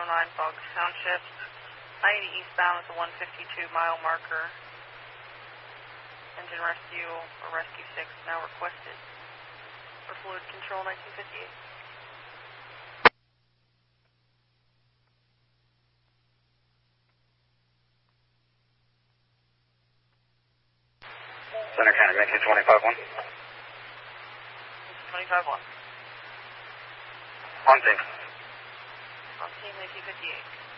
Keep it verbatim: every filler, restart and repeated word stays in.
nine Boggs Township. ninety eastbound with the one fifty-two mile marker. Engine rescue or rescue six now requested for fluid control nineteen fifty-eight. Center County, nineteen twenty-five one. twenty-five one. On team. On team nineteen fifty-eight.